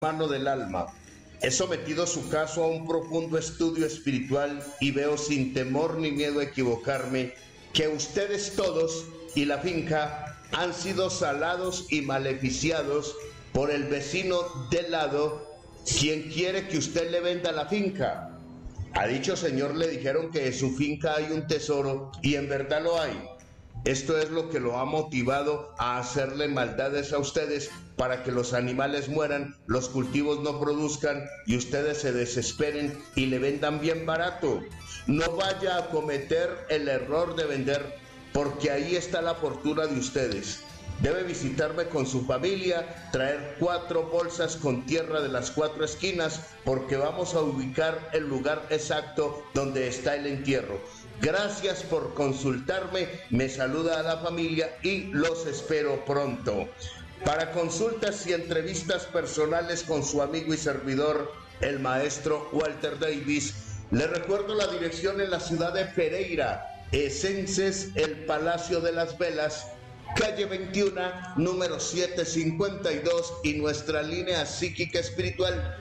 hermano del alma. He sometido su caso a un profundo estudio espiritual y veo sin temor ni miedo a equivocarme que ustedes todos y la finca han sido salados y maleficiados por el vecino del lado, quien quiere que usted le venda la finca. A dicho señor le dijeron que en su finca hay un tesoro y en verdad lo hay. Esto es lo que lo ha motivado a hacerle maldades a ustedes para que los animales mueran, los cultivos no produzcan y ustedes se desesperen y le vendan bien barato. No vaya a cometer el error de vender, porque ahí está la fortuna de ustedes. Debe visitarme con su familia, traer 4 bolsas con tierra de las 4 esquinas, porque vamos a ubicar el lugar exacto donde está el entierro. Gracias por consultarme, me saluda a la familia y los espero pronto. Para consultas y entrevistas personales con su amigo y servidor, el maestro Walter Davis, le recuerdo la dirección en la ciudad de Pereira, Esences, el Palacio de las Velas, calle 21, número 752 y nuestra línea psíquica espiritual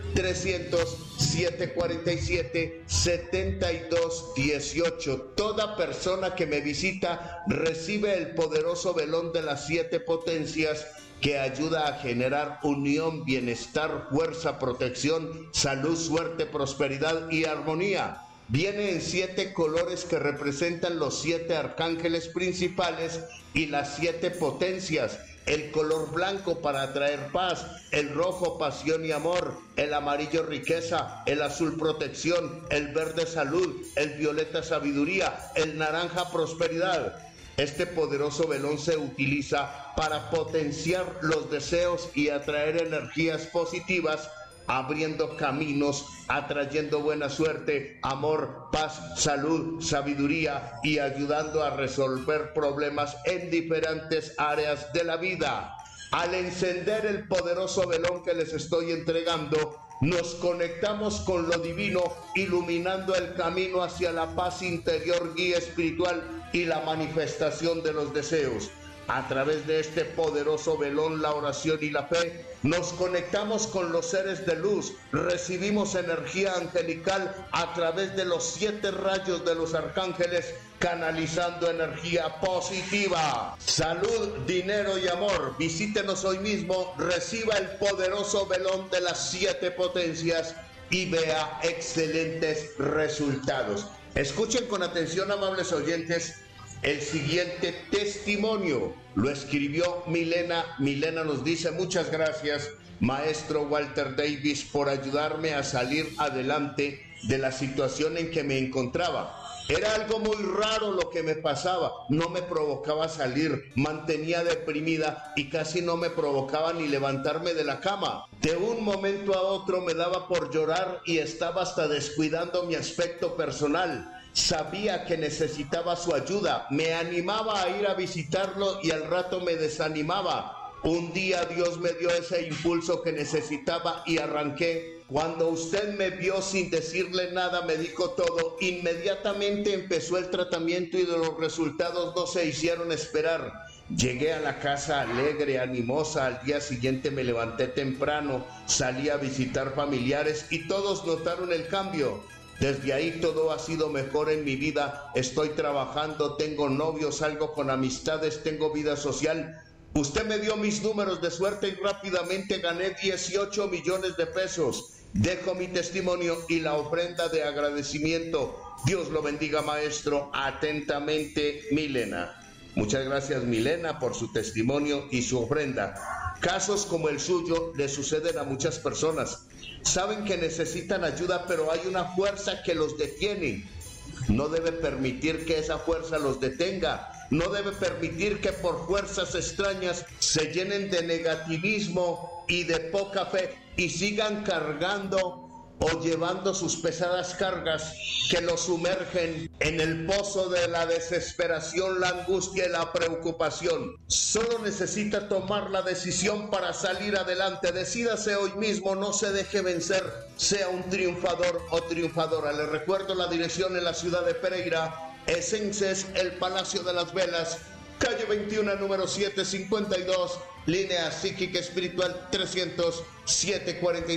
300-747-7218. Toda persona que me visita recibe el poderoso velón de las 7 potencias que ayuda a generar unión, bienestar, fuerza, protección, salud, suerte, prosperidad y armonía. Viene en 7 colores que representan los 7 arcángeles principales y las 7 potencias. El color blanco para atraer paz, el rojo pasión y amor, el amarillo riqueza, el azul protección, el verde salud, el violeta sabiduría, el naranja prosperidad. Este poderoso velón se utiliza para potenciar los deseos y atraer energías positivas, abriendo caminos, atrayendo buena suerte, amor, paz, salud, sabiduría y ayudando a resolver problemas en diferentes áreas de la vida. Al encender el poderoso velón que les estoy entregando, nos conectamos con lo divino, iluminando el camino hacia la paz interior, guía espiritual y la manifestación de los deseos. A través de este poderoso velón, la oración y la fe, nos conectamos con los seres de luz, recibimos energía angelical a través de los 7 rayos de los arcángeles, canalizando energía positiva. Salud, dinero y amor. Visítenos hoy mismo, reciba el poderoso velón de las 7 potencias y vea excelentes resultados. Escuchen con atención, amables oyentes. El siguiente testimonio lo escribió Milena. Milena nos dice: muchas gracias, maestro Walter Davis, por ayudarme a salir adelante de la situación en que me encontraba. Era algo muy raro lo que me pasaba, no me provocaba salir, mantenía deprimida y casi no me provocaba ni levantarme de la cama. De un momento a otro me daba por llorar y estaba hasta descuidando mi aspecto personal. Sabía que necesitaba su ayuda, me animaba a ir a visitarlo y al rato me desanimaba. Un día Dios me dio ese impulso que necesitaba y arranqué. Cuando usted me vio sin decirle nada, me dijo todo. Inmediatamente empezó el tratamiento y de los resultados no se hicieron esperar. Llegué a la casa alegre, animosa. Al día siguiente me levanté temprano, salí a visitar familiares y todos notaron el cambio. Desde ahí todo ha sido mejor en mi vida. Estoy trabajando, tengo novio, salgo con amistades, tengo vida social. Usted me dio mis números de suerte y rápidamente gané 18 millones de pesos. Dejo mi testimonio y la ofrenda de agradecimiento. Dios lo bendiga, maestro. Atentamente, Milena. Muchas gracias, Milena, por su testimonio y su ofrenda. Casos como el suyo le suceden a muchas personas. Saben que necesitan ayuda, pero hay una fuerza que los detiene. No debe permitir que esa fuerza los detenga. No debe permitir que por fuerzas extrañas se llenen de negativismo y de poca fe y sigan cargando o llevando sus pesadas cargas que los sumergen en el pozo de la desesperación, la angustia y la preocupación. Solo necesita tomar la decisión para salir adelante. Decídase hoy mismo, no se deje vencer, sea un triunfador o triunfadora. Les recuerdo la dirección en la ciudad de Pereira, Esences, el Palacio de las Velas, calle 21, número 752, línea psíquica espiritual 300-743.